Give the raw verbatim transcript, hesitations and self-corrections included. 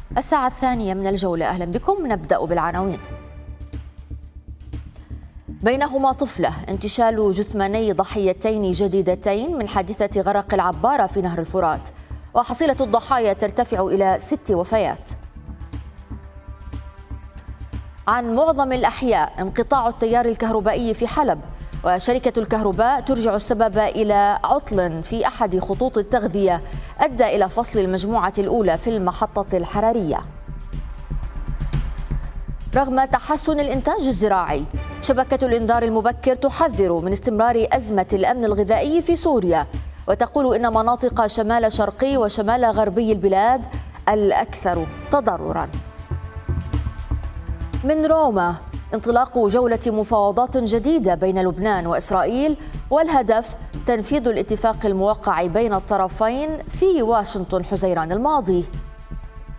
الساعة الثانية من الجولة، أهلا بكم. نبدأ بالعناوين. بينهما طفلة، انتشال جثماني ضحيتين جديدتين من حادثة غرق العبارة في نهر الفرات، وحصيلة الضحايا ترتفع إلى ست وفيات. عن معظم الأحياء انقطاع التيار الكهربائي في حلب، وشركة الكهرباء ترجع السبب إلى عطل في أحد خطوط التغذية أدى إلى فصل المجموعة الأولى في المحطة الحرارية. رغم تحسن الإنتاج الزراعي، شبكة الإنذار المبكر تحذر من استمرار أزمة الأمن الغذائي في سوريا، وتقول إن مناطق شمال شرقي وشمال غربي البلاد الأكثر تضرراً. من روما، انطلاق جولة مفاوضات جديدة بين لبنان وإسرائيل، والهدف تنفيذ الاتفاق الموقع بين الطرفين في واشنطن حزيران الماضي.